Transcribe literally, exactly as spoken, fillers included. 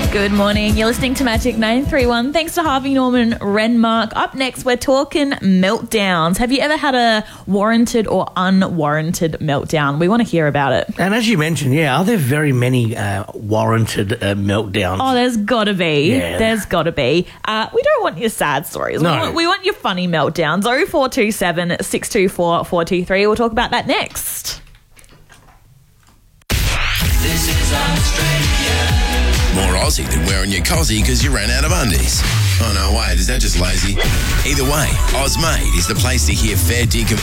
Good morning. You're listening to Magic nine three one. Thanks to Harvey Norman Renmark. Up next, we're talking meltdowns. Have you ever had a warranted or unwarranted meltdown? We want to hear about it. And as you mentioned, yeah, are there very many uh, warranted uh, meltdowns? Oh, there's got to be. Yeah. There's got to be. Uh, we don't want your sad stories. No. We want, we want your funny meltdowns. oh four two seven, six two four, four two three. We'll talk about that next. This is Australia. More Aussie than wearing your cozzy because you ran out of undies. Oh, no, wait, is that just lazy? Either way, Ozmade is the place to hear fair dinkum